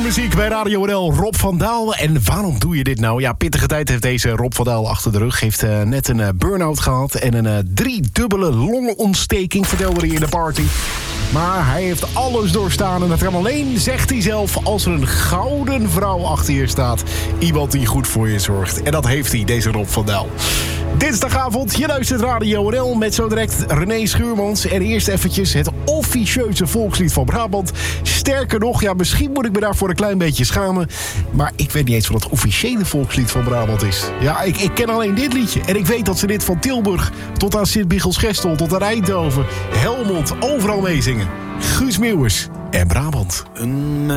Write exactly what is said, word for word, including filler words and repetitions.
muziek bij Radio N L. Rob van Daal. En waarom doe je dit nou? Ja, pittige tijd heeft deze Rob van Daal achter de rug. Heeft uh, net een uh, burn-out gehad en een uh, driedubbele longontsteking, vertelde hij in de party. Maar hij heeft alles doorstaan en dat kan alleen, zegt hij zelf, als er een gouden vrouw achter je staat. Iemand die goed voor je zorgt. En dat heeft hij, deze Rob van Daal. Dinsdagavond, je luistert Radio N L met zo direct René Schuurmans. En eerst eventjes het officieuze volkslied van Brabant. Sterker nog, ja, misschien moet ik me daarvoor een klein beetje schamen. Maar ik weet niet eens wat het officiële volkslied van Brabant is. Ja, ik, ik ken alleen dit liedje. En ik weet dat ze dit van Tilburg tot aan Sint-Michiels-Gestel, tot aan Eindhoven, Helmond, overal meezingen. Guus Meeuwis en Brabant. Een